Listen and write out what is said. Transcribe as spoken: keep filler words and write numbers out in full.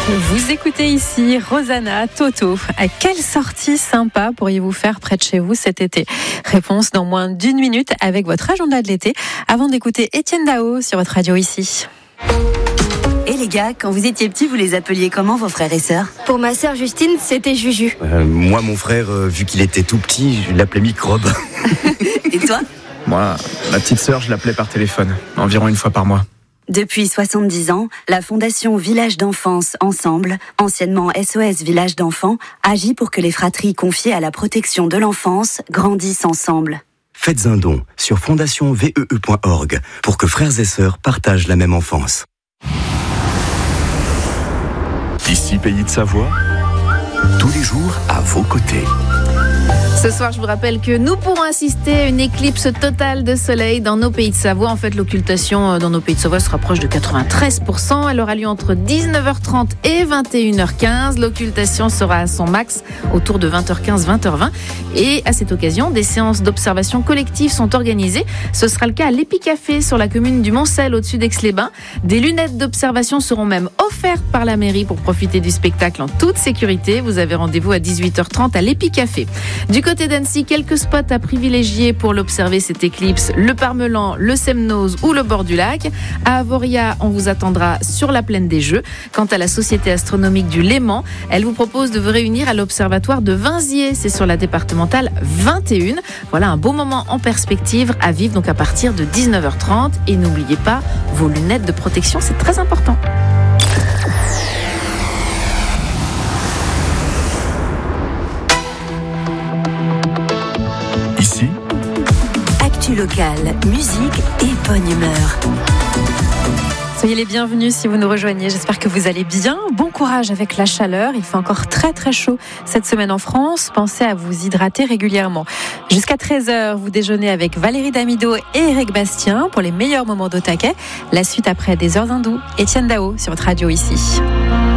Vous écoutez ici Rosanna, Toto. À quelle sortie sympa pourriez-vous faire près de chez vous cet été? Réponse dans moins d'une minute avec votre agenda de l'été, avant d'écouter Étienne Dao sur votre radio ici. Et les gars, quand vous étiez petits, vous les appeliez comment vos frères et sœurs? Pour ma sœur Justine, c'était Juju. Euh, moi, mon frère, euh, vu qu'il était tout petit, je l'appelais Microbe. Et toi? Moi, ma petite sœur, je l'appelais par téléphone, environ une fois par mois. Depuis soixante-dix ans, la Fondation Village d'Enfance Ensemble, anciennement S O S Village d'Enfants, agit pour que les fratries confiées à la protection de l'enfance grandissent ensemble. Faites un don sur fondation v e e point org pour que frères et sœurs partagent la même enfance. Ici, Pays de Savoie, tous les jours à vos côtés. Ce soir, je vous rappelle que nous pourrons assister à une éclipse totale de soleil dans nos Pays de Savoie. En fait, l'occultation dans nos Pays de Savoie se rapproche de quatre-vingt-treize pour cent. Elle aura lieu entre dix-neuf heures trente et vingt et une heures quinze. L'occultation sera à son max autour de vingt heures quinze, vingt heures vingt. Et à cette occasion, des séances d'observation collective sont organisées. Ce sera le cas à l'Épicafé sur la commune du Moncel, au-dessus d'Aix-les-Bains. Des lunettes d'observation seront même offertes par la mairie pour profiter du spectacle en toute sécurité. Vous avez rendez-vous à dix-huit heures trente à l'Épicafé. Du côté d'Annecy, quelques spots à privilégier pour l'observer cette éclipse: le Parmelan, le Semnoz ou le bord du lac. À Avoria, on vous attendra sur la plaine des Jeux. Quant à la Société astronomique du Léman, elle vous propose de vous réunir à l'observatoire de Vinziers. C'est sur la départementale vingt et un. Voilà un beau moment en perspective à vivre donc à partir de dix-neuf heures trente. Et n'oubliez pas vos lunettes de protection, c'est très important. Ici, Actu locale, musique et bonne humeur. Soyez les bienvenus si vous nous rejoignez. J'espère que vous allez bien. Bon courage avec la chaleur. Il fait encore très très chaud cette semaine en France. Pensez à vous hydrater régulièrement. Jusqu'à treize heures, vous déjeunez avec Valérie Damido et Eric Bastien pour les meilleurs moments d'au taquet. La suite après des heures hindoues. Étienne Dao sur votre radio ici.